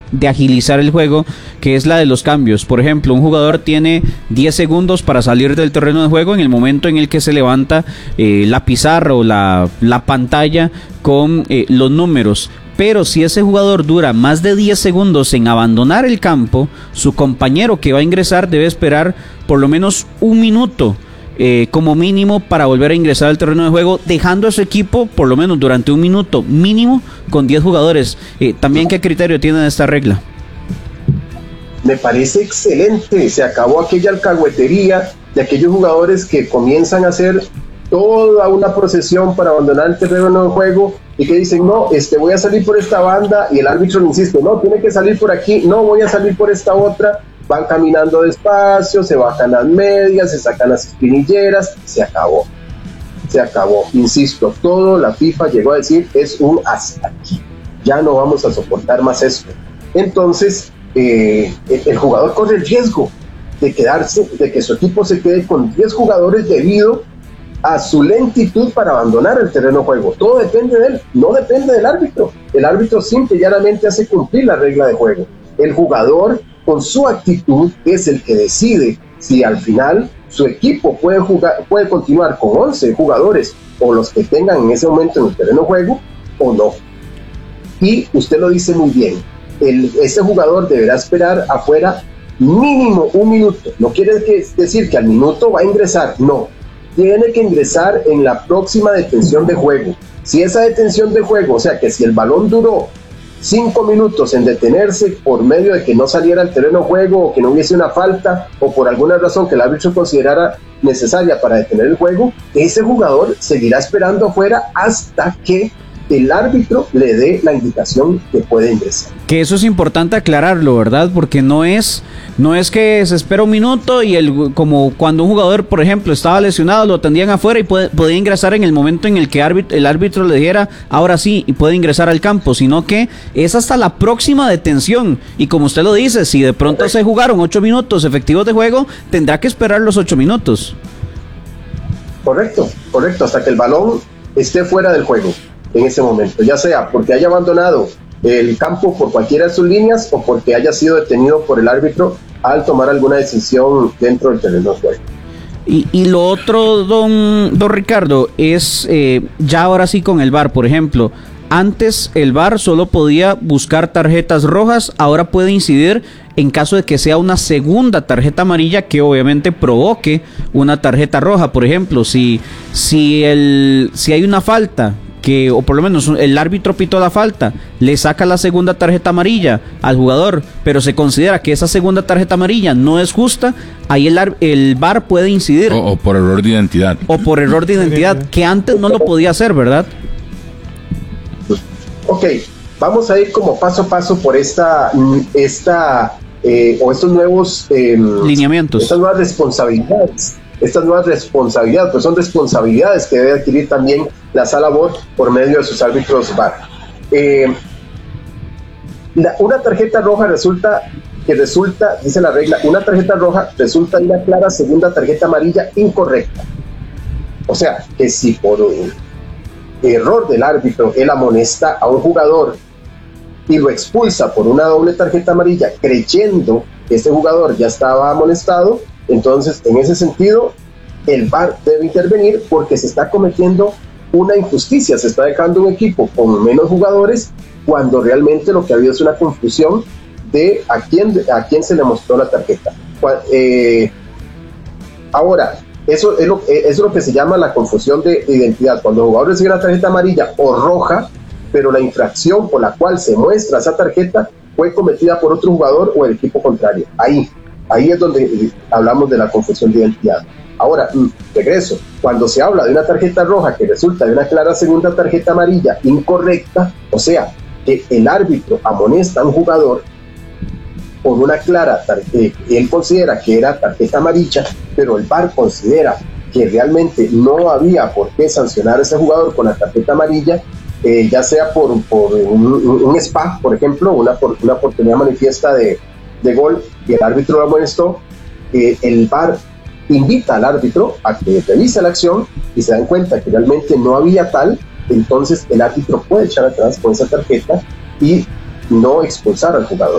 de agilizar el juego, que es la de los cambios. Por ejemplo, un jugador tiene 10 segundos para salir del terreno de juego en el momento en el que se levanta la pizarra o la pantalla con los números. Pero si ese jugador dura más de 10 segundos en abandonar el campo, su compañero que va a ingresar debe esperar por lo menos un minuto como mínimo para volver a ingresar al terreno de juego, dejando a su equipo por lo menos durante un minuto mínimo con 10 jugadores. También, ¿qué criterio tiene esta regla? Me parece excelente. Se acabó aquella alcahuetería de aquellos jugadores que comienzan a hacer toda una procesión para abandonar el terreno de juego y que dicen, no, voy a salir por esta banda, y el árbitro le insiste, no, tiene que salir por aquí, no, voy a salir por esta otra. Van caminando despacio, se bajan las medias, se sacan las espinilleras. Se acabó, insisto, todo la FIFA llegó a decir es un hasta aquí, ya no vamos a soportar más esto. Entonces el jugador corre el riesgo de que su equipo se quede con 10 jugadores debido a su lentitud para abandonar el terreno de juego. Todo depende de él, no depende del árbitro. El árbitro simple y llanamente hace cumplir la regla de juego. El jugador, con su actitud, es el que decide si al final su equipo puede continuar con 11 jugadores o los que tengan en ese momento en el terreno de juego o no. Y usted lo dice muy bien, ese jugador deberá esperar afuera mínimo un minuto. No quiere decir que al minuto va a ingresar, no. Tiene que ingresar en la próxima detención de juego. Si esa detención de juego, o sea que si el balón duró 5 minutos en detenerse por medio de que no saliera al terreno de juego o que no hubiese una falta o por alguna razón que el árbitro considerara necesaria para detener el juego, ese jugador seguirá esperando afuera hasta que el árbitro le dé la indicación que puede ingresar. Que eso es importante aclararlo, ¿verdad? Porque no es que se espera un minuto y como cuando un jugador, por ejemplo, estaba lesionado, lo atendían afuera y podía ingresar en el momento en el que el árbitro le dijera, ahora sí, y puede ingresar al campo, sino que es hasta la próxima detención. Y como usted lo dice, si de pronto se jugaron 8 minutos efectivos de juego, tendrá que esperar los 8 minutos. Correcto, hasta que el balón esté fuera del juego en ese momento, ya sea porque haya abandonado el campo por cualquiera de sus líneas o porque haya sido detenido por el árbitro al tomar alguna decisión dentro del terreno de juego. Y lo otro, don Ricardo, es ya ahora sí con el VAR, por ejemplo, antes el VAR solo podía buscar tarjetas rojas, ahora puede incidir en caso de que sea una segunda tarjeta amarilla que obviamente provoque una tarjeta roja. Por ejemplo, si hay una falta, o por lo menos el árbitro pitó la falta, le saca la segunda tarjeta amarilla al jugador, pero se considera que esa segunda tarjeta amarilla no es justa, ahí el VAR puede incidir. O por error de identidad. O por error de identidad, que antes no lo podía hacer, ¿verdad? Ok, vamos a ir como paso a paso por estos nuevos lineamientos. Estas nuevas responsabilidades. Pues son responsabilidades que debe adquirir también la sala VAR por medio de sus árbitros VAR. Una tarjeta roja resulta, dice la regla, una tarjeta roja resulta de una clara segunda tarjeta amarilla incorrecta. O sea, que si por error del árbitro él amonesta a un jugador y lo expulsa por una doble tarjeta amarilla creyendo que ese jugador ya estaba amonestado, entonces en ese sentido el VAR debe intervenir porque se está cometiendo una injusticia, se está dejando un equipo con menos jugadores cuando realmente lo que ha habido es una confusión de a quién se le mostró la tarjeta. Ahora, eso es lo que se llama la confusión de identidad, cuando el jugador recibe una tarjeta amarilla o roja, pero la infracción por la cual se muestra esa tarjeta fue cometida por otro jugador o el equipo contrario. Ahí es donde hablamos de la confusión de identidad. Ahora, regreso, cuando se habla de una tarjeta roja que resulta de una clara segunda tarjeta amarilla incorrecta, o sea, que el árbitro amonesta a un jugador por una clara, él considera que era tarjeta amarilla, pero el VAR considera que realmente no había por qué sancionar a ese jugador con la tarjeta amarilla, ya sea por un SPA, por ejemplo, una oportunidad manifiesta de gol, y el árbitro lo amonestó, el VAR invita al árbitro a que revise la acción y se dan cuenta que realmente no había tal, entonces el árbitro puede echar atrás con esa tarjeta y no expulsar al jugador.